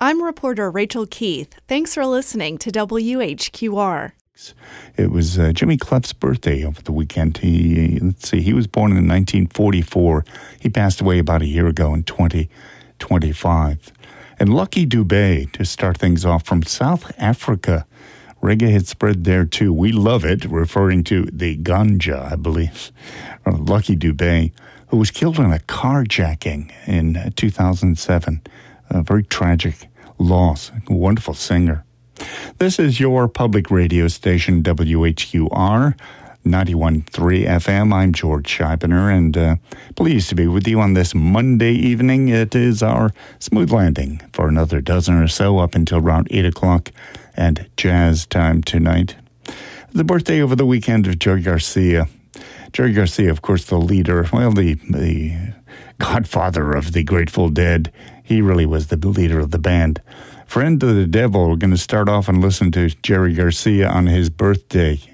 I'm reporter Rachel Keith. Thanks for listening to WHQR. It was Jimmy Cleff's birthday over the weekend. He was born in 1944. He passed away about a year ago in 2025. And Lucky Dubé, to start things off, from South Africa. Reggae had spread there too. We love it, referring to the ganja, I believe. Lucky Dubé, who was killed in a carjacking in 2007. A very tragic loss. A wonderful singer. This is your public radio station, WHQR, 91.3 FM. I'm George Scheibner, and pleased to be with you on this Monday evening. It is our smooth landing for another dozen or so up until around 8 o'clock and jazz time tonight. The birthday over the weekend of Jerry Garcia. Jerry Garcia, of course, the leader, the godfather of the Grateful Dead. He really was the leader of the band. Friend of the Devil, we're going to start off and listen to Jerry Garcia on his birthday.